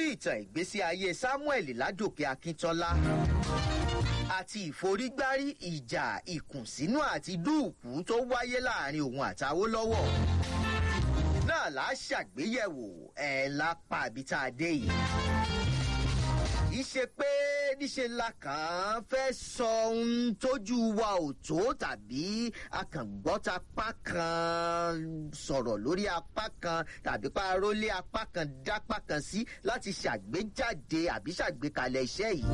ìtàn ìgbésí ayé Samuel Ládòkè Akíntọ́lá àti ìforígbárí ìjà ìkùnsínú àti dúùkú tó wáyé láàrin òun àtAwólọ́wọ̀ náà là á ṣàgbéyẹ̀wò lápá ibi tá a dé yìí. Ìṣe pé níṣe la kàn fẹ́ sọ ohun tójú wa ò tó tàbí akàngbọ́ta apá kan sọ̀rọ̀ lórí apá kan tàbí parólé apá kan dápá kan sí láti ṣàgbéjáde àbí ṣàgbékalẹ̀ iṣẹ́ yìí.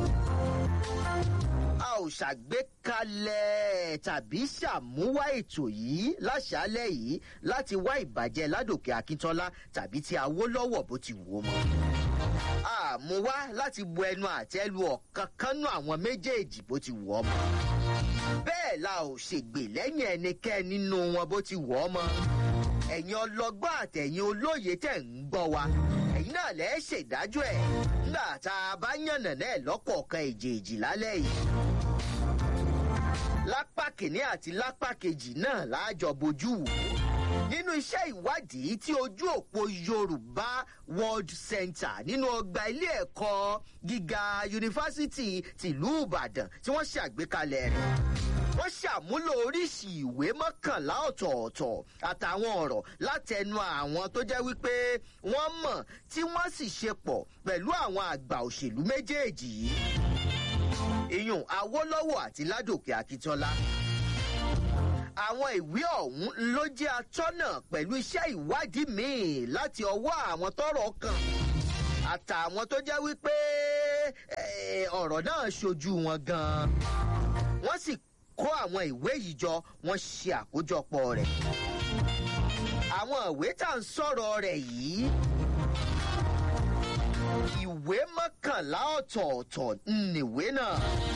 A ò ṣàgbékalẹ̀ tàbí ṣàmúwá ètò yìí láṣálẹ̀ yìí láti wá ìbàjẹ́ Ládòkè Akíntọ́lá tàbí ti Awólọ́wọ̀ bó ti wù ú mọ́. Àmú wá láti bu ẹnu àtẹ́ lu ọ̀kan kánú àwọn méjèèjì bó ti wù ọ́ mọ́. Bẹ́ẹ̀ la ò ṣègbè lẹ́yìn ẹnikẹ́ni nínú wọn bó ti wù ọ́ mọ́. Ẹ̀yin ọlọ́gbọ́n àtẹ̀yin olóye tẹ̀ ń gbọ́ wa. Ẹ̀yin náà lẹ́ ṣèdájọ́ ẹ̀ nígbà tá a bá yànnà náà lọ́kọ̀ọ̀kan èjèèjì lálẹ́ yìí. Lápá kìíní àti lápá kejì náà láàjọ bojú wò nínú iṣẹ́ ìwádìí tí ojú òpó Yorùbá World Center nínú ọgbà ilé ẹ̀kọ́ gíga yunifásítì tìlú Ìbàdàn tí wọ́n ṣàgbékalẹ̀ rẹ̀. Wọ́n ṣàmúlò oríṣi ìwé 11 ọ̀tọ̀ọ̀tọ̀ àtàwọn ọ̀rọ̀ látẹnu àwọn tó jẹ́ wípé wọ́n mọ̀ tí wọ́n sì ṣe pọ̀ pẹ̀lú àwọn àgbà òṣèlú méjèèjì yìí. Ìyún Awólọ́wọ̀ àti Ládòkè Akíntọ́lá. Àwọn ìwé ọ̀hún ló jẹ́ atọ́nà pẹ̀lú iṣẹ́ ìwádìí míì láti ọwọ́ àwọn tọ́rọ̀ kàn àtàwọn tó jẹ́ wípé ọ̀rọ̀ náà ṣojú wọn gan-an. Wọ́n sì kó àwọn ìwé yìí jọ, wọ́n ṣe àkójọpọ̀ rẹ̀. Àwọn ìwé tá à ń sọ̀rọ̀ rẹ̀ yìí, ìwé 11 ọ̀tọ̀ọ̀tọ̀ nìwé náà.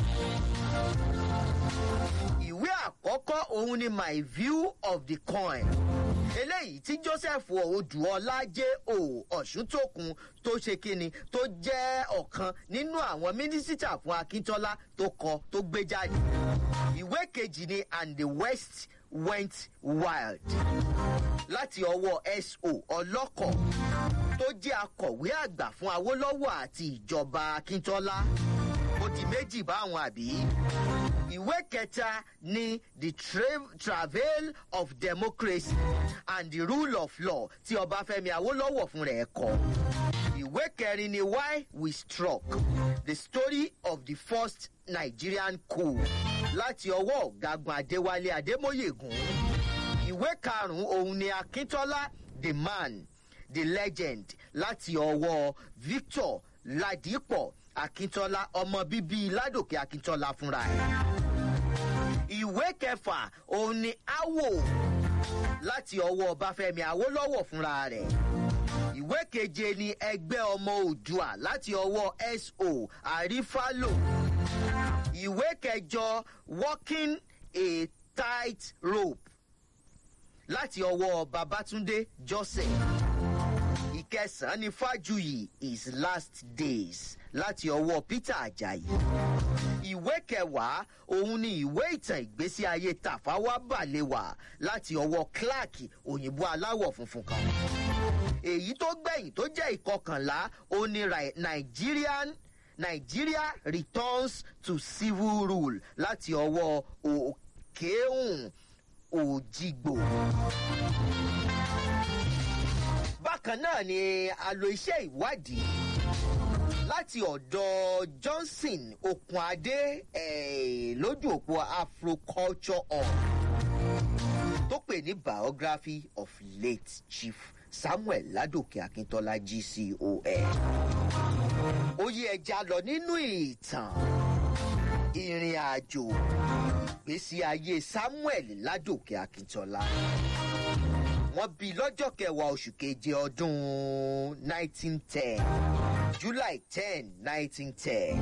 Ìwé àkọ́kọ́ òun ni My View of the Coin. Eléyìí tí Joseph Odùọlá J.O. Ọ̀ṣúntòkun tó ṣe kíni tó jẹ́ ọ̀kan nínú àwọn mínísítà fún Akíntọ́lá tó kọ tó gbé jáde. Ìwé kejì ni And the West Went Wild láti ọwọ́ S.O. Ọlọ́kọ̀ tó jẹ́ akọ̀wé àgbà fún Awólọ́wọ̀ àti ìjọba Akíntọ́lá. Ó di méjì báwọn àbí. Ìwé kẹta ni The Travail of Democracy and the Rule of Law tí Ọbáfẹ́mi Awólọ́wọ̀ fún rẹ̀ kọ. Ìwé kẹrin ni Why We Struck, The Story of the First Nigerian Coup láti ọwọ́ Ọ̀gágun Adéwálé Adémóyègún. Ìwé karùn-ún òun ni Akíntọ́lá, The Man, The Legend láti ọwọ́ Victor Ládìpọ̀ Akíntọ́lá, ọmọ bíbí Ládòkè Akíntọ́lá fúnra ẹ̀. Ìwé kẹfà òun ni Awo láti ọwọ́ Ọbáfẹ́mi Awólọ́wọ̀ fúnra rẹ̀. Ìwé keje ni Ẹgbẹ́ Ọmọ Oòduà láti ọwọ́ S.O. Àrífálò. Ìwé kẹjọ Walking a Tight Rope láti ọwọ́ Babátúndé Joseph. Ìkẹsàn-án ni Fájuyì His Last Days láti ọwọ́ Peter Ajayi. Ìwé kẹwàá òun ni ìwé ìtàn ìgbésí ayé Tafawa Balewa láti ọwọ́ Clark òyìnbó aláwọ̀ funfun kan. Èyí tó gbẹ̀yìn tó jẹ́ ìkọkànlá òun ni Nigeria Returns to Civil Rule láti ọwọ́ Òkèhùn Òjìgbò. Bákan náà ni a lo iṣẹ́ ìwádìí láti ọ̀dọ̀ Johnson Okunade lójú òpó Afroculture Hall tó pè ní Biography of Late Chief Samuel Ládòkè Akíntọ́lá GCON. Oyè ẹja lọ nínú ìtàn ìrìn àjò ìgbésí ayé Samuel Ládòkè Akíntọ́lá. Wọ́n bí lọ́jọ́ kẹwàá oṣù keje ọdún 1910, July 10, 1910.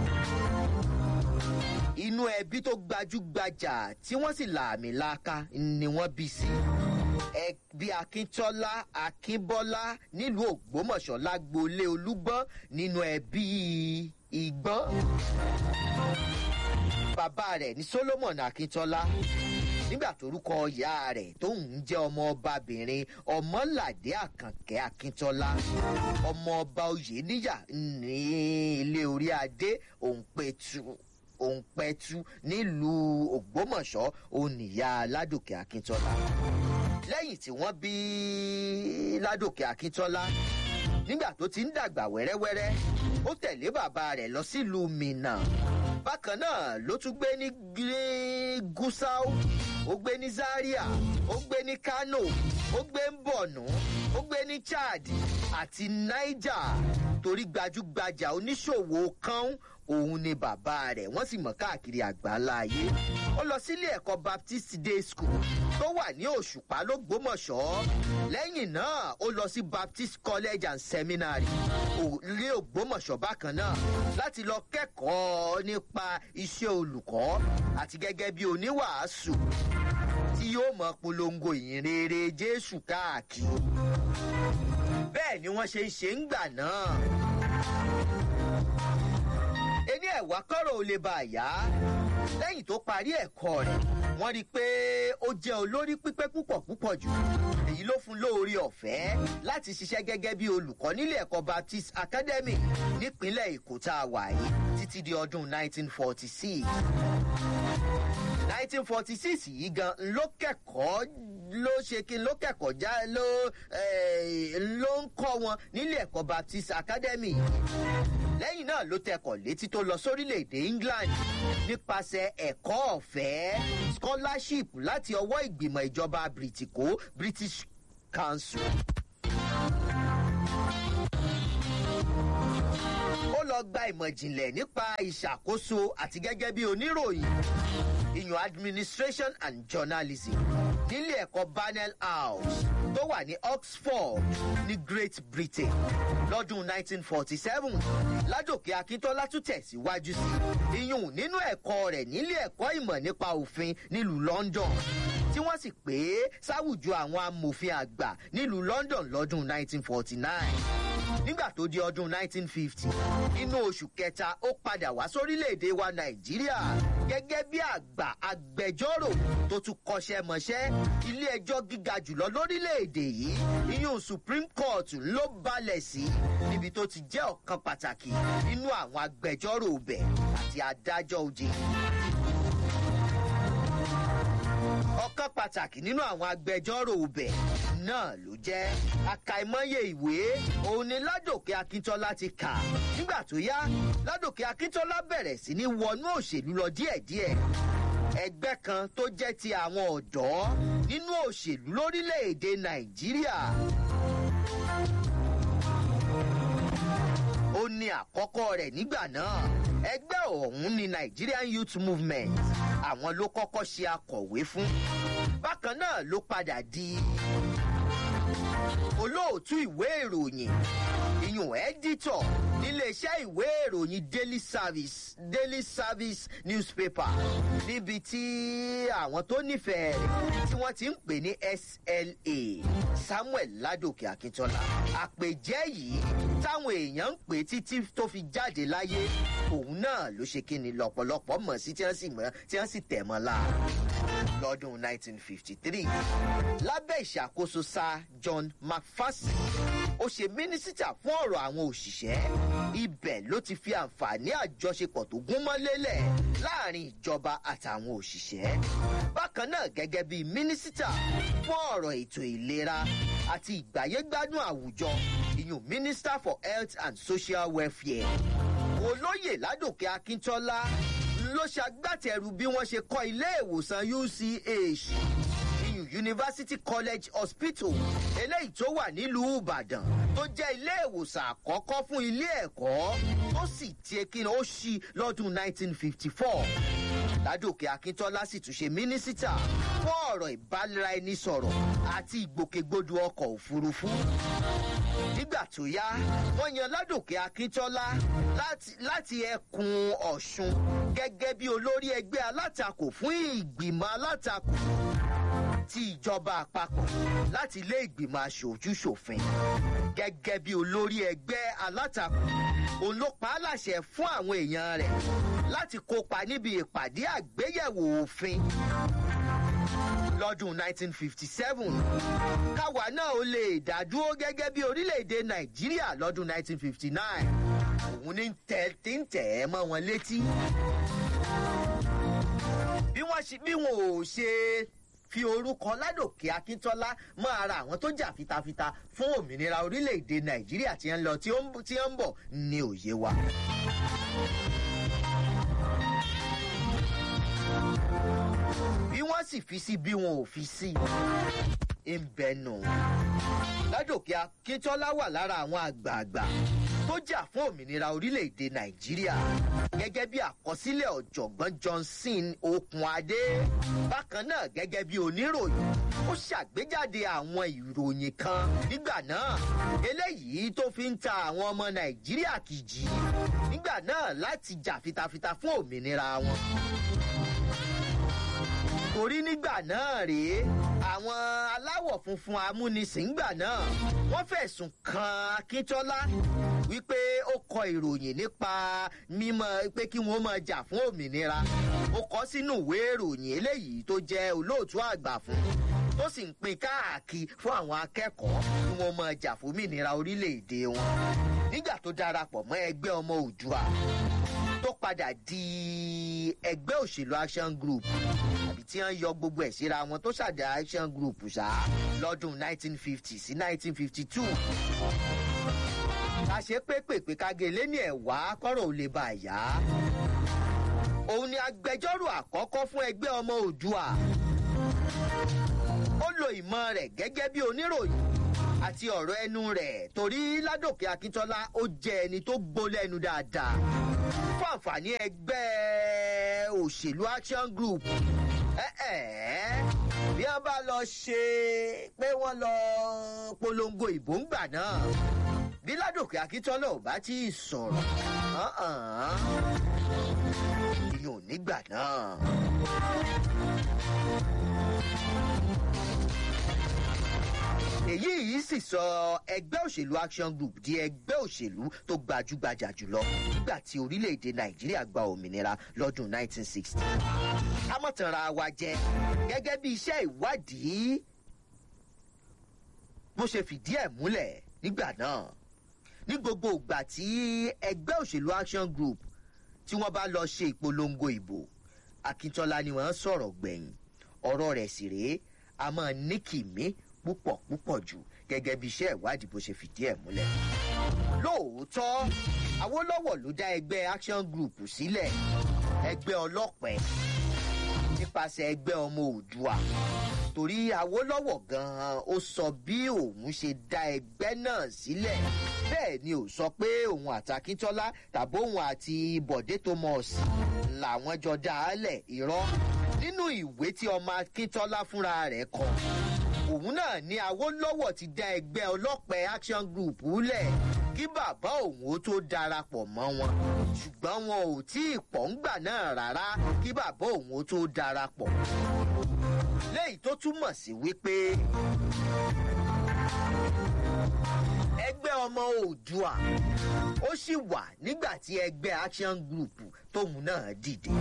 Inú ẹbí tó gbajúgbajà tí wọ́n sì lààmìlàaka ni wọ́n bí sí. Ẹbí Akíntọ́lá Akínbọ́lá nílùú Ògbómọ̀ṣọ́ lágboolé Olúgbọ́n nínú ẹbí Ìgbọ́n. Bàbá rẹ̀ ní Solomon Akíntọ́lá. nígbà torúkọ ìyá rẹ̀ tó ń jẹ́ ọmọ ọbabìnrin Ọmọládé Àkànkẹ́ Akíntọ́lá ọmọ ọba Oyèníyà ní ilé orí adé Òǹpẹ̀tù nílùú Ògbómọ̀ṣọ́ oníyá Ládòkè Akíntọ́lá. lẹ́yìn tí wọ́n bí Ládòkè Akíntọ́lá nígbà tó ti ń dàgbà wẹ́rẹ́wẹ́rẹ́ ó tẹ̀lé bàbá rẹ̀ lọ sílùú Minna. bákan náà ló tún gbé ní Gusau, ó gbé ní Zaria, ó gbé ní Kano, ó gbé ní Borno, ó gbé ní Chad àti Niger torí gbajúgbajà oníṣòwò kan òun ni bàbá rẹ̀, wọ́n sì mọ̀ káàkiri àgbáńlá ayé. ó lọ sílé ẹ̀kọ́ Baptist Day School tó wà ní Òṣùpá l'Ógbómọ̀ṣọ́. lẹ́yìn náà ó lọ sí Baptist College and Seminary ní Ògbómọ̀ṣọ́ bákan náà láti lọ kẹ́kọ̀ọ́ nípa iṣẹ́ olùkọ́ àti gẹ́gẹ́ bí oníwàásù tí yóò mọ polongo ìyìnrere Jésù káàkiri. bẹ́ẹ̀ ni wọ́n ṣe ń ṣe ń gbà náà. ẹni ẹ̀wà kọ́rọ̀ ò lè bá a yá. lẹ́yìn tó parí ẹ̀kọ́ rẹ̀ wọ́n rí i pé ó jẹ́ olórí pípé púpọ̀ jù. èyí ló fún lóore ọ̀fẹ́ láti ṣiṣẹ́ gẹ́gẹ́ bí olùkọ́ nílé ẹ̀kọ́ Baptist Academy nípínlẹ̀ Èkó tá a wà yìí títí di ọdún 1946. 1946 yìí gan ló kẹ́kọ̀ọ́ já ló ń kọ́ wọn nílé ẹ̀kọ́ Baptist Academy. lẹ́yìn náà ló tẹkọ̀ létí tó lọ sórílẹ̀-èdè England nípasẹ̀ ẹ̀kọ́ ọ̀fẹ́ scholarship láti ọwọ́ ìgbìmọ̀ ìjọba British Council. ó lọ gba ìmọ̀ ìjìnlẹ̀ nípa ìṣàkóso àti gẹ́gẹ́ bí oníròyìn ìyàn administration and journalism nílé ẹ̀kọ́ Barnell House tó wà ní Oxford ní Great Britain lọ́dún 1947. Ládòkè Akíntọ́lá tún tẹ̀síwájú sí ìyún nínú ẹ̀kọ́ rẹ̀ nílé ẹ̀kọ́ ìmọ̀ nípa òfin nílùú London tí wọ́n sì pè sáwùjọ àwọn amòfin àgbà nílùú London lọ́dún 1949. nígbà tó di ọdún 1950 nínú oṣù kẹta ó padà wá sórílẹ̀-èdè wa Nàìjíríà gẹ́gẹ́ bí àgbà agbẹjọ́rò tó tún kọ́ṣẹ́ mọṣẹ́ ilé ẹjọ́ gíga jùlọ lórílẹ̀-èdè yìí ìyún Supreme Court ló balẹ̀ sí níbi tó ti jẹ́ ọ̀kan pàtàkì nínú àwọn agbẹjọ́rò ibẹ̀ àti adájọ́ òjè. ọ̀kan pàtàkì nínú àwọn agbẹjọ́rò ibẹ̀ náà ló jẹ́ àkàìmọye ìwé òun ni Ládòkè Akíntọ́lá ti kà. nígbà tó yá Ládòkè Akíntọ́lá bẹ̀rẹ̀ sí ní wọnú òṣèlú lọ díẹ̀díẹ̀. ẹgbẹ́ kan tó jẹ́ ti àwọn ọ̀dọ́ nínú òṣèlú lórílẹ̀‐èdè Nàìjíríà. ó ní àkọ́kọ́ rẹ̀ nígbà náà. ẹgbẹ́ ọ̀hún ni Nigerian Youth Movement. àwọn ló kọ́kọ́ ṣe akọ̀wé fún. bákan náà ló padà di olóòtú ìwé ìròyìn ìyún ẹ́dítọ̀ níléeṣẹ́ ìwé ìròyìn Daily Service newspaper níbi tí àwọn tó nífẹ̀ẹ́ rẹ̀ tí wọ́n ti ń pè ní SLA Samuel Ládòkè Akíntọ́lá. àpèjẹ́ yìí táwọn èèyàn ń pè títí tó fi jáde láyé òun náà ló ṣe kíni lọ́pọ̀lọpọ̀ mọ̀ sí tí wọ́n sì tẹ̀ mọ́ lára lọ́dún 1953 lábẹ́ ìṣàkóso Sir John McPherson. ó ṣe mínísítà fún ọ̀rọ̀ àwọn òṣìṣẹ́. ibẹ̀ ló ti fi àǹfààní àjọṣepọ̀ tó gúnmọ́ lélẹ̀ láàrin ìjọba àtàwọn òṣìṣẹ́. bákan náà gẹ́gẹ́ bí mínísítà fún ọ̀rọ̀ ètò ìlera àti ìgbáyégbádùn àwùjọ ìyún Minister for Health and Social Welfare. olóyè Ládòkè Akíntọ́lá ló ṣagbátẹrù bí wọ́n ṣe kọ́ ilé ìwòsàn UCH University College Hospital eléyìí tó wà nílùú Ìbàdàn tó jẹ́ ilé ìwòsàn àkọ́kọ́ fún ilé ẹ̀kọ́ tó sì tiẹ̀ kí ni ó ṣí lọ́dún 1954. Ládòkè Akíntọ́lá sì tún ṣe mínísítà fún ọ̀rọ̀ ìbáraẹnisọ̀rọ̀ àti ìgbòkègbodò ọkọ̀ òfurufú. nígbà tó yá wọ́n yan Ládòkè Akíntọ́lá láti ẹkùn Ọ̀ṣun gẹ́gẹ́ bí olórí ẹgbẹ́ alátakò fún ìgbìmọ̀ alátakò ti ìjọba àpapọ̀ láti ilé ìgbìmọ̀ aṣojú-ṣòfin. gẹ́gẹ́ bí olórí ẹgbẹ́ alátakò òun ló pa á láṣẹ fún àwọn èèyàn rẹ̀ láti kópa níbi ìpàdé àgbéyẹ̀wò òfin lọ́dún 1957 káwa náà ó lè dádúró gẹ́gẹ́ bí orílẹ̀-èdè nàìjíríà lọ́dún 1959 òun ní tẹ̀ mọ́ wọn létí bí wọn ò ṣe fi orúkọ Ládòkè Akíntọ́lá mọ́ ara àwọn tó jà fitafita fún òmìnira orílẹ̀-èdè nàìjíríà tí ń lọ tí ó ń bọ̀ ní òye wa. bí wọ́n sì fi sí bí wọn ò fi sí ń bẹnu. Ládòkè Akíntọ́lá wà lára àwọn àgbààgbà tó jà fún òmìnira orílẹ̀-èdè nàìjíríà gẹ́gẹ́ bí àkọsílẹ̀ ọ̀jọ̀gbọ́n Johnson Okunade. Bákan náà gẹ́gẹ́ bí oníròyìn ó ṣàgbéjáde àwọn ìròyìn kan nígbà náà eléyìí tó fi ń ta àwọn ọmọ nàìjíríà kìjì nígbà náà láti jà fitafita fún òmìnira wọn. Torí nígbà náà rèé àwọn aláwọ̀ funfun amúnisìn gbà náà wọ́n fẹ̀sùn kan Akíntọ́lá wípé ó kọ ìròyìn nípa mímọ̀ pé kí wọ́n máa jà fún òmìnira. Ó kọ sínú ìwé ìròyìn eléyìí tó jẹ́ olóòtú àgbà fún tó sì ń pín káàkiri fún àwọn akẹ́kọ̀ọ́ kí wọ́n máa jà fún òmìnira orílẹ̀-èdè wọn. Nígbà tó darapọ̀ mọ́ ẹgbẹ́ ọmọ Oòduà tó padà di ẹgbẹ́ òṣèlú Action Group àbí tí wọ́n yọ gbogbo ẹ̀ síra wọn tó ṣàdá Action Group lọ́dún 1950 sí 1952. àṣẹ pépèpé kágélé ní ẹ̀wá kọ́rọ̀ ò lè bà yá. Òun ni agbẹjọ́rò àkọ́kọ́ fún ẹgbẹ́ ọmọ Oòduà. Ó lo ìmọ̀ rẹ̀ gẹ́gẹ́ bí oníròyìn àti ọ̀rọ̀ ẹnu rẹ̀ torí Ládòkè Akíntọ́lá ó jẹ́ ẹni tó gbó lẹ́nu dáadáa fún àǹfààní ẹgbẹ́ òṣèlú Action Group. Bí wọ́n bá lọ ṣe pé wọ́n lọ polongo ìbò ńgbà náà bí Ládòkè Akíntọ́lá ò bá tí ì sọ̀rọ̀ ìyẹn ò nígbà náà. Èyí yìí sì sọ ẹgbẹ́ òṣèlú Action Group di ẹgbẹ́ òṣèlú tó gbajúgbajà jùlọ nígbà tí orílẹ̀-èdè Nàìjíríà gba òmìnira lọ́dún 1960. Amọ̀tànra wa jẹ gẹ́gẹ́ bí iṣẹ́ ìwádìí bó ṣe fìdí ẹ̀ múlẹ̀ nígbà náà. Ní gbogbo ìgbà tí ẹgbẹ́ òṣèlú Action Group tí wọ́n bá lọ ṣe ìpolongo ìbò Akíntọ́lá ni wọ́n sọ̀rọ̀ gbẹ̀yìn. Ọ̀rọ̀ rẹ̀ sì rèé a máa ní kìmí púpọ̀ jù gẹ́gẹ́ bí iṣẹ́ ìwádìí bó ṣe fìdí ẹ̀ múlẹ̀. Lóòótọ́ Awólọ́wọ̀ ló dá ẹgbẹ́ Action Group sílẹ̀, ẹgbẹ́ ọlọ́pẹ nípasẹ̀ ẹgbẹ́ ọmọ Oòduà. Torí Awólọ́wọ̀ gan-an ó sọ bí òun ṣe dá ẹgbẹ́ náà sílẹ̀. Bẹ́ẹ̀ ni ó sọ pé òun àti Akíntọ́lá tàbí òun àti Bọ̀dé Thomas làwọn jọ dá a lẹ̀. Irọ́. Nínú ìwé tí ọmọ Akíntọ́lá fúnra rẹ̀ kọ òun náà ní Awólọ́wọ̀ ti dá ẹgbẹ́ ọlọ́pẹ Action Group lẹ̀ kí bàbá òun ó tó darapọ̀ mọ́ wọn. Ṣùgbọ́n wọn ò tí ì pọ̀ ńgbà náà rárá kí bàbá òun ó tó darapọ̀. Léyìí tó túmọ̀ sí wípé ẹgbẹ́ ọmọ Oòduà ó sì wà nígbà tí ẹgbẹ́ Action Group tóun náà dìde.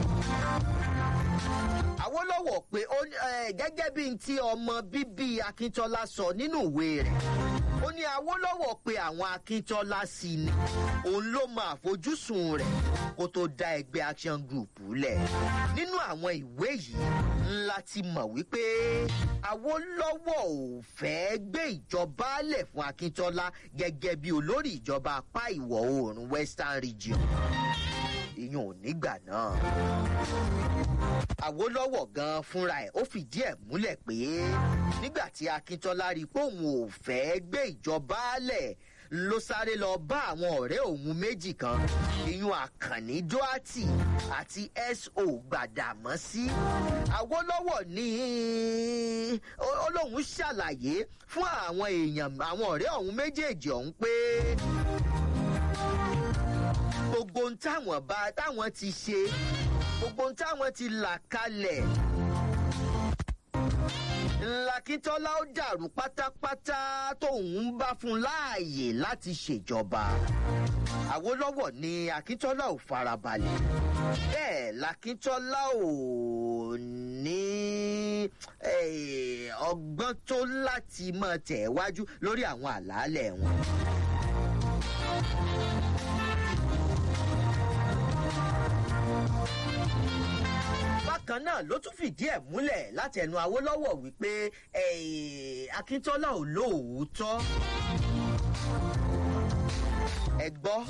Awólọ́wọ̀ pé gẹ́gẹ́ bí n tí ọmọ bíbí Akíntọ́lá sọ nínú ìwé rẹ̀ ó ní Awólọ́wọ̀ pé àwọn Akíntọ́lá sí ni òun ló mọ àfojúsùn rẹ̀ kó tó dá ẹgbẹ́ Action Group lẹ̀. Nínú àwọn ìwé yìí ńlá ti mọ̀ wípé Awólọ́wọ̀ ò fẹ́ gbé ìjọba lẹ̀ fún Akíntọ́lá gẹ́gẹ́ bí olórí ìjọba apá ìwọ̀ oòrùn Western Region. Ìyẹn ò nígbà náà. Awólọ́wọ̀ gan fúnra ẹ̀ ó fìdí ẹ̀ múlẹ̀ pé nígbà tí Akíntọ́lá rí pé òun ò fẹ́ gbé ìjọba lẹ̀ ló sáré lọ bá àwọn ọ̀rẹ́ òun méjì kan ìyún Àkànní Dúátì àti S.O. Gbàdàmọ́sí. Awólọ́wọ̀ ní olóhùn ṣàlàyé fún àwọn èèyàn àwọn ọ̀rẹ́ òun méjèèjì ọ̀hún pé gbogbo ohun táwọn ti ṣe gbogbo ohun táwọn ti là kalẹ̀ l'Akíntọ́lá ó dàrú pátápátá tóun bá fún láàyè láti ṣèjọba. Awólọ́wọ̀ ní Akíntọ́lá ò farabalẹ̀ bẹ́ẹ̀ l'Akíntọ́lá ò ní ọgbọ́n tó láti máa tẹ̀ wájú lórí àwọn àlàálẹ̀ wọn. bákan náà ló tún fìdí ẹ̀ múlẹ̀ láti ẹnu Awólọ́wọ̀ wípé Akíntọ́lá ò lóòótọ́. ẹ gbọ́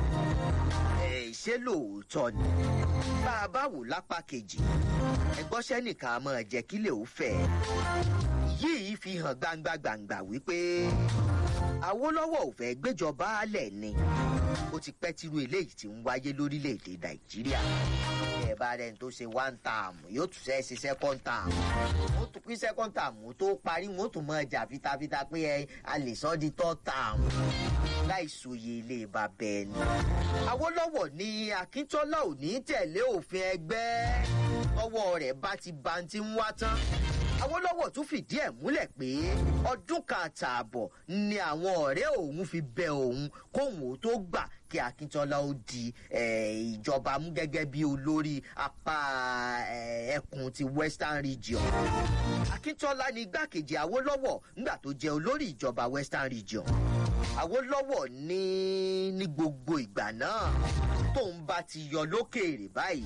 ṣé lóòótọ́ ni bá a bá wò lápá kejì ẹ gbọ́ sẹ́nìkan a máa jẹ́ kílẹ̀ ó fẹ́ yìí fi hàn gbangba wípé Awólọ́wọ̀ ò fẹ́ gbéjọba alẹ̀ ni ó ti pẹ́ tírú eléyìí tí ń wáyé lórílẹ̀‐èdè Nàìjíríà. ẹ bá rẹ̀ ń tó ṣe one term yóò tún ṣe second term ó tún pín second term tó parí wọn ó tún mọ ọjà fitafita pé a lè sọ di third term láì sòye ilé bàbá ẹni. Awólọ́wọ̀ ní Akíntọ́lá ò ní tẹ̀lé òfin ẹgbẹ́ ọwọ́ rẹ̀ bá ti ba ti ń wá tán. Awólọ́wọ̀ tún fìdí ẹ̀ múlẹ̀ pé ọdún kan àtààbọ̀ ni àwọn ọ̀rẹ́ òun fi bẹ òun kóhun ó tó gbà kí Akíntọ́lá ó di ìjọba mú gẹ́gẹ́ bí olórí apá ẹkùn ti Western Region. Akíntọ́lá ni igbákejì Awólọ́wọ̀ nígbà tó jẹ́ olórí ìjọba Western Region. Awólọ́wọ̀ ní gbogbo ìgbà náà tóun bá ti yọ lókèèrè báyìí.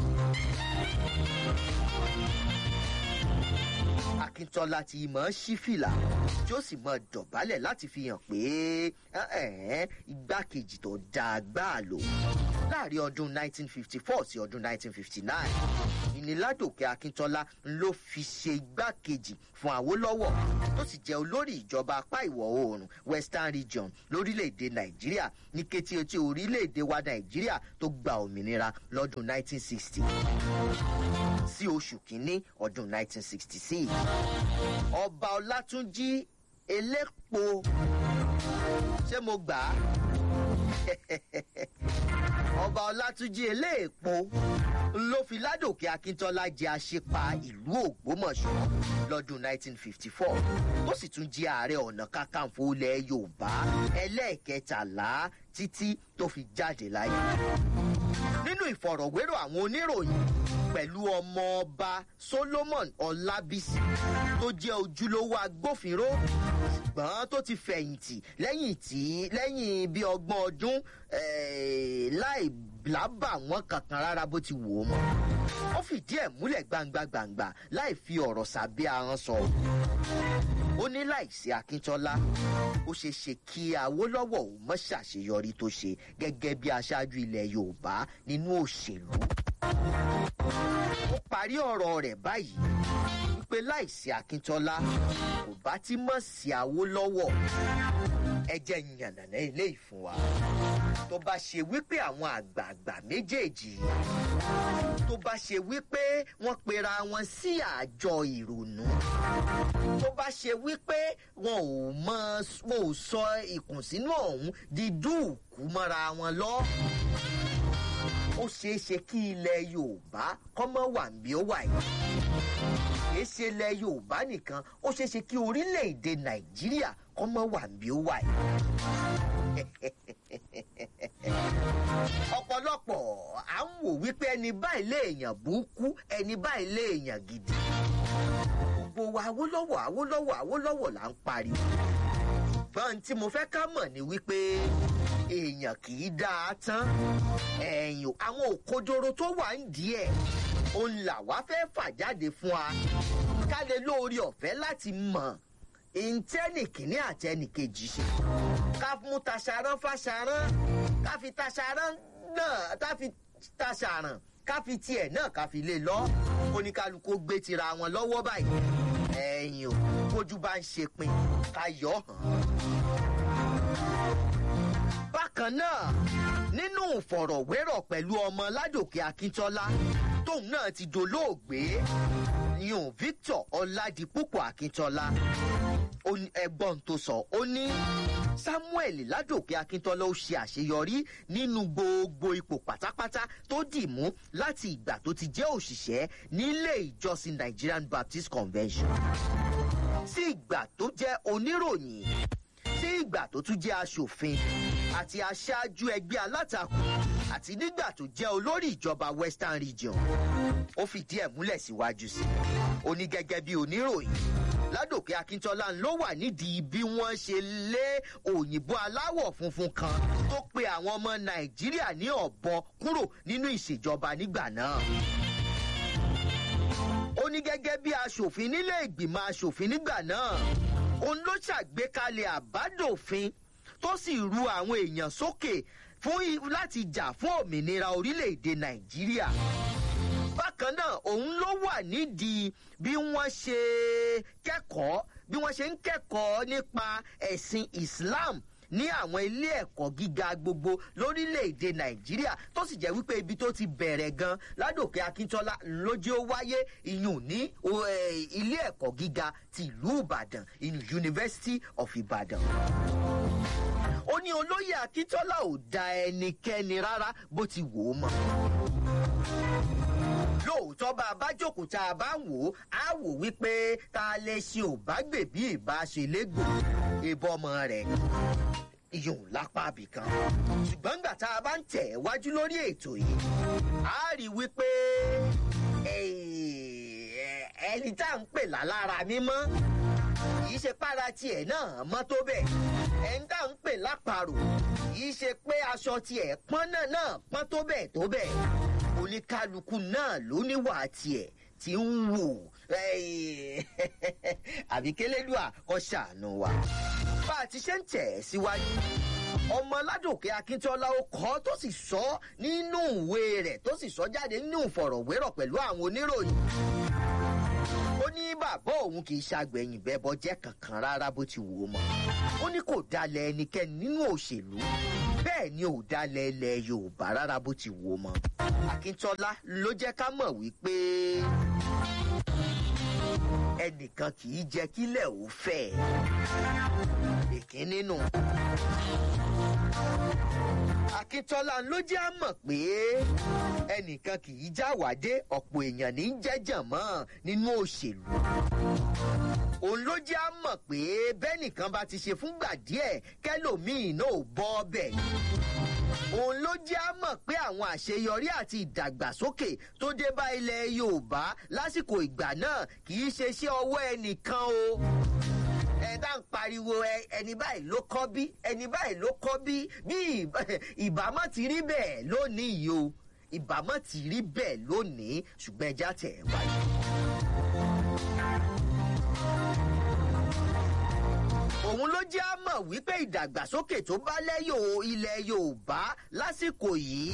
Akíntọ́lá ti mọ̀ sí fìlà tí ó sì mọ̀ dọ̀bálẹ̀ láti fi hàn pé igbákejì tó dáa gbáà lò. Láàrin ọdún 1954 sí ọdún 1959 ìníládòkè Akíntọ́lá ló fi ṣe igbákejì fún Awólọ́wọ̀ tó sì jẹ́ olórí ìjọba apá ìwọ̀ oòrùn Western Region lórílẹ̀‐èdè Nàìjíríà ní kété tí orílẹ̀‐èdè wa Nàìjíríà tó gba òmìnira lọ́dún 1960 sí oṣù kínní ọdún 1966. Ọba Ọlátúnjí Elépo ṣé mo gbà á? Ọba Ọlátúnjí Elépo ló fi Ládòkè Akíntọ́lá jẹ aṣípa ìlú Ògbómọ̀ṣọ́ lọ́dún 1954 tó sì tún jẹ́ ààrẹ ọ̀nà kakanfò ilẹ̀ Yorùbá ẹlẹ́ẹ̀kẹtàlá títí tó fi jáde láyé. Nínú ìfọ̀rọ̀wérọ̀ àwọn oníròyìn pẹ̀lú ọmọ ọba Solomon Ọlábísí tó jẹ́ ojúlówó agbófinró ṣùgbọ́n tó ti fẹ̀yìntì lẹ́yìn bí ọgbọ̀n ọdún láì lábà wọn kankan rárá bó ti wò ó mọ́. Ó fìdí ẹ̀ múlẹ̀ gbangba láì fi ọ̀rọ̀ sábẹ́ ahọ́n sọ. Ó ní láìsí Akíntọ́lá ó ṣe ṣe kí Awólọ́wọ̀ ò mọ́ ṣàṣeyọrí tó ṣe gẹ́gẹ́ bí aṣáájú ilẹ̀ Yorùbá nínú òṣèlú. Ó parí ọ̀rọ̀ rẹ̀ báyìí wípé láìsí Akíntọ́lá kò bá ti mọ̀ sí Awólọ́wọ̀. Ẹ jẹ́ yànnàná eléyìí fún wa. Tó bá ṣe wípé àwọn àgbààgbà méjèèjì tó bá ṣe wípé wọ́n pera wọn sí àjọ ìrònú, tó bá ṣe wípé wọn ò sọ ìkùnsínú ọ̀hún di dúùkú mọ́ra wọn lọ, ó ṣeé ṣe kí ilẹ̀ Yorùbá kọ́mọ́ wà bí ó wà yìí. Kìí ṣe ilẹ̀ Yorùbá nìkan, ó ṣeé ṣe kí orílẹ̀-èdè Nàìjíríà kọ́mọ́ wà bí ó wà yìí. Ọ̀pọ̀lọpọ̀ à ń wò wípé ẹni báyìí léèyàn burúkú, ẹni báyìí léèyàn gidi. Gbogbo wa Awólọ́wọ̀ là ń pariwo. Ṣùgbọ́n tí mo fẹ́ ká mọ̀ ni wípé èèyàn kì í dáa tán. Ẹ̀yìn àwọn òkodoro tó wà ń díẹ̀ òun là wá fẹ́ fà jáde fún wa ká lè lóore ọ̀fẹ́ láti mọ̀ ìntẹ́nìkìní àtẹnìkejì ṣe. Ká mú taṣaran fáṣaran, ká fi taṣaran náà ká fi taṣaran, ká fi tiẹ̀ náà ká fi lè lọ. Oníkálukú gbé tira wọn lọ́wọ́ báyìí. Ẹ̀yìn o bójú bá ń ṣe pin ká yọ̀ hàn. Bákan náà nínú ìfọ̀rọ̀wérọ̀ pẹ̀lú ọmọ Ládòkè Akíntọ́lá tóun náà ti dolóògbé yun Victor Ọládipúpọ̀ Akíntọ́lá, ẹ̀gbọ́n tó sọ ó ní Samuel Ládòkè Akíntọ́lá ó ṣe àṣeyọrí nínú gbogbo ipò pátápátá tó dì mú láti ìgbà tó ti jẹ́ òṣìṣẹ́ nílé ìjọsìn Nigerian Baptist Convention sí ìgbà tó jẹ́ oníròyìn sí ìgbà tó tún jẹ́ aṣòfin àti aṣáájú ẹgbẹ́ alátakò àti nígbà tó jẹ́ olórí ìjọba Western Region. Ó fìdí ẹ̀ múlẹ̀ síwájú sí i. Ó ní gẹ́gẹ́ bí oníròyìn, Ládòkè Akíntọ́lá ló wà nídìí bí wọ́n ṣe lé òyìnbó aláwọ̀ funfun kan tó pe àwọn ọmọ Nàìjíríà ní ọ̀bọ kúrò nínú ìṣèjọba nígbà náà. Ó ní gẹ́gẹ́ bí aṣòfin nílé ìgbìmọ̀ aṣòfin nígbà náà, òun ló ṣàgbékalẹ̀ àbádòfin tó sì ru àwọn èèyàn sókè láti jà fún òmìnira orílẹ̀-èdè Nàìjíríà. Bákan náà, òun ló wà nídìí bí wọ́n ṣe ń kẹ́kọ̀ọ́ nípa ẹ̀sìn Islam ní àwọn ilé ẹ̀kọ́ gíga gbogbo lórílẹ̀-èdè Nàìjíríà, tó sì jẹ́ wípé ibi tó ti bẹ̀rẹ̀ gan Ládòkè Akíntọ́lá ló jẹ́ ó wáyé ìyún ní ilé ẹ̀kọ́ gíga ti ìlú Ìbàdàn, University of Ibadan. Ó ní olóyè Akíntọ́lá ò da ẹnikẹ́ni rárá bó ti wò ó mọ́. Lóòótọ́ bá a bá jókòó tá a bá ń wò ó, á wò wípé ta lè ṣe ò bá gbè bí ìbá ṣe légbò ìbọmọ rẹ̀ ìyóò lápá àbìkan. Ṣùgbọ́n gbà tá a bá ń tẹ̀ wájú lórí ètò yìí, á rí wípé ẹni tá à ń pè lálára mímọ́ kìí ṣe pára tiẹ̀ náà mọ́ tó bẹ́ẹ̀. Ẹni tá à ń pè láparò kìí ṣe pé aṣọ tiẹ̀ pọ́n náà pọ́n tó bẹ́ẹ̀ tó bẹ́ẹ̀. Oníkálukú náà ló níwà tiẹ̀ tí ń wò. Àbí kélédùà kó ṣàánú wa. Bá a ti ṣe ń tẹ̀ síwájú, ọmọ Ládòkè Akíntọ́lá ó kọ́ tó sì sọ nínú ìwé rẹ̀, tó sì sọ jáde nínú ìfọ̀rọ̀wérọ̀ pẹ̀lú àwọn oníròyìn. Ó ní bàbá òun kì í ṣàgbẹ̀yìn bẹ́bọ jẹ́ kankan rárá bó ti wù ú mọ́. Ó ní kò dalẹ̀ ẹnikẹ́ni nínú òṣèlú, bẹ́ẹ̀ ni ò dalẹ̀ ilẹ̀ Yorùbá rárá bó ti wù ú mọ́. Akíntọ́lá ló jẹ́ ká mọ̀ wípé ẹnìkan kì í jẹ́ kílẹ̀ ò fẹ́. Ìkíní nù. Akíntọ́lá ló jẹ́ á mọ̀ pé ẹnìkan kì í jáwádé, ọ̀pọ̀ èèyàn ní jẹ́jàn mọ́ nínú òṣèlú. Òun ló jẹ́ á mọ̀ pé bẹ́nìkan bá ti ṣe fúngbà díẹ̀ kẹ́lòmíì náà ò bọ́ ọbẹ̀. Òun ló jẹ́ á mọ̀ pé àwọn àṣeyọrí àti ìdàgbàsókè tó dé bá ilẹ̀ Yorùbá lásìkò ìgbà náà kì í ṣe iṣẹ́ ọwọ́ ẹnìkan o. Ẹ̀dá ń pariwo ẹni báyìí ló kọ́ bí, ẹni báyìí ló kọ́ bí ìbámọ́ ti rí bẹ́ẹ̀ lónìí yìí o. Ìbámọ́ ti rí bẹ́ẹ̀ lónìí, ṣùgbọ́n ẹja tẹ̀ wáyé. Òun ló jẹ́ á mọ̀ wípé ìdàgbàsókè tó bá ilẹ̀ Yorùbá lásìkò yìí,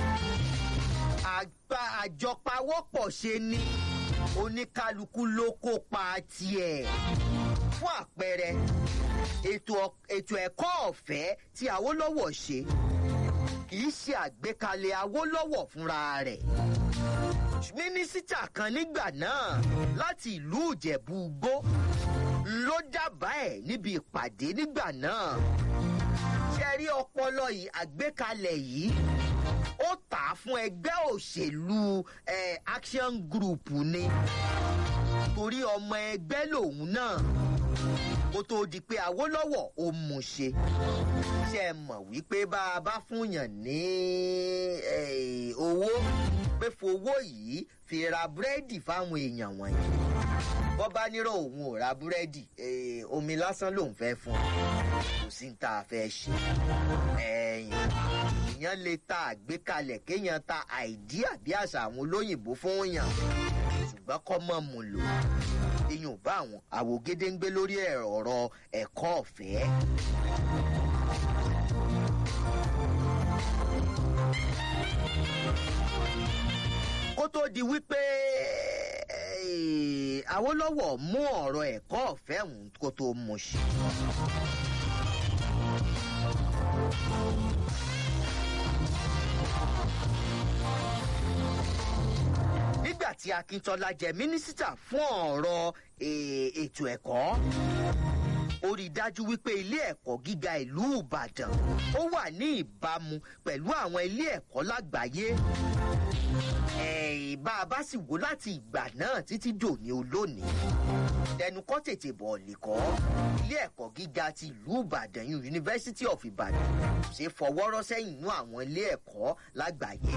àjọpawọ́pọ̀ ṣe ni oníkálukú ló kópa tiẹ̀. Fún àpẹẹrẹ, ètò ẹ̀kọ́ ọ̀fẹ́ tí Awólọ́wọ̀ ṣe kì í ṣe àgbékalẹ̀ Awólọ́wọ̀ fúnra rẹ̀. Mínísítà kan nígbà náà láti ìlú Ìjẹ̀bú-Igbó ló dábàá ẹ̀ níbi ìpàdé nígbà náà. Ṣé rí ọpọlọ yìí, àgbékalẹ̀ yìí, ó tà á fún ẹgbẹ́ òṣèlú Action Group ni. Torí ọmọ ẹgbẹ́ lòun náà. Kó tó di pé Awólọ́wọ̀ ó mú ṣe. Ṣé ẹ mọ̀ wípé bá a bá fúnyàn ní owó, pé fowó yìí fi ra búrẹ́dì fáwọn èèyàn wọ̀nyí. Bọ́ bá nírọ̀ òun ò ra búrẹ́dì, omi lásán lòun fẹ́ fún un. Kò sí ní tá a fẹ́ ṣe. Èèyàn lè ta àgbékalẹ̀ kéèyàn ta àìdíà bí àṣà àwọn olóyìnbó fún yàn. Ṣùgbọ́n kọ́ mọ́ mu lò. Iyùn bá àwọn àwògede ń gbé lórí ọ̀rọ̀ ẹ̀kọ́ ọ̀fẹ́. Kó tó di wípé Awólọ́wọ̀ mú ọ̀rọ̀ ẹ̀kọ́ ọ̀fẹ́ ọ̀hún kó tó mú ṣe. Nígbà tí Akíntọ́lá jẹ mínísítà fún ọ̀rọ̀ ètò ẹ̀kọ́, ó rí i dájú wípé ilé ẹ̀kọ́ gíga ìlú Ìbàdàn ó wà ní ìbámu pẹ̀lú àwọn ilé ẹ̀kọ́ lágbàáyé. Bá a bá sì wò láti ìgbà náà títí dòní olónìí, ẹnu kọ́ tètè bọ̀ lẹ́kọ́ ilé ẹ̀kọ́ gíga ti ìlú Ìbàdàn University of Ibadan ṣe fọwọ́rọ́ sẹ́yìn inú àwọn ilé ẹ̀kọ́ lágbàáyé.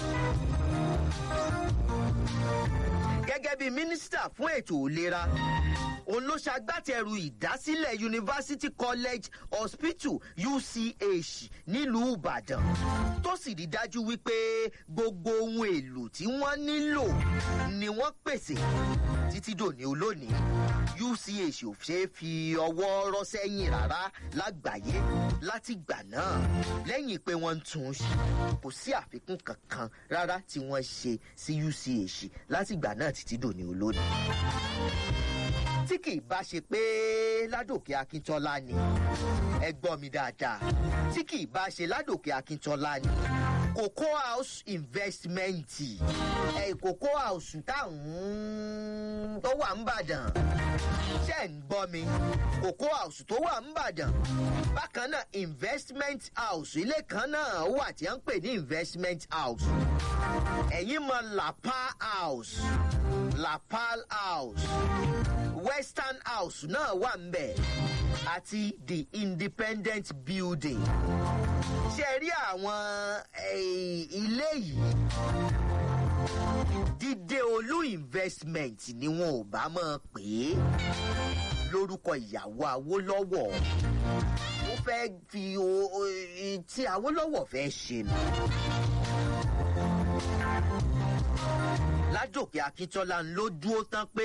Gẹ́gẹ́ bí mínísítà fún ètò ìlera, òun ló ṣagbátẹrù ìdásílẹ̀ University College Hospital UCH nílùú Ìbàdàn tó sì rí dájú wípé gbogbo ohun èlò tí wọ́n nílò ni wọ́n pèsè títí dòní olónìí. UCH ò ṣe é fi ọwọ́ rọ́ sẹ́yìn rárá lágbàáyé láti gbà náà. Lẹ́yìn pé wọ́n ń tún un ṣe, kò sí àfikún kankan rárá tí wọ́n ṣe sí UCH láti gbà náà títí dòní olónìí. Tí kì í bá ṣe pé Ládòkè Akíntọ́lá ni, ẹ gbọ́ mi dáadáa, tí kì í bá ṣe Ládòkè Akíntọ́lá ni, Cocoa House Investment, Cocoa House táwọn tó wà n'Íbàdàn, ṣé ń gbọ́ mi? Cocoa House tó wà n'Íbàdàn, bákan náà Investment House, ilé kan náà wà tí wọ́n ń pè ní Investment House. Ẹ̀yin mọ̀ Lapal House, Western House náà wà ńbẹ̀, àti the Independent Building. Ṣé rí àwọn ilé yìí? Dídé Olú Investment ni wọn ò bá mọ̀ pé lórúkọ ìyàwó Awólọ́wọ̀. Ó fẹ́ fi tí Awólọ́wọ̀ fẹ́ ṣe nù. Ládòkè Akíntọ́lá ló dúró tán pé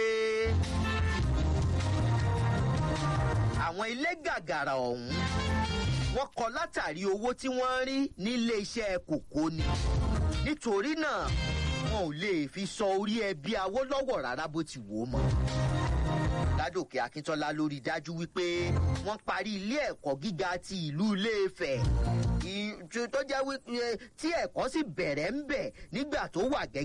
àwọn ilé gàgàrà ọ̀hún wọ́n kọ́ látàrí owó tí wọ́n rí nílé iṣẹ́ kòkó ni. Nítorí náà wọn ò lè fi sọ orí ẹbí Awólọ́wọ̀ rárá bó ti wò ó mọ́. Ládòkè Akíntọ́lá ló rí dájú wípé wọ́n parí ilé ẹ̀kọ́ gíga ti ìlú Ilé-Ifẹ̀ tó jẹ́ wípé tí ẹ̀kọ́ sì bẹ̀rẹ̀ ń bẹ̀ nígbà tó wà gẹ́gẹ́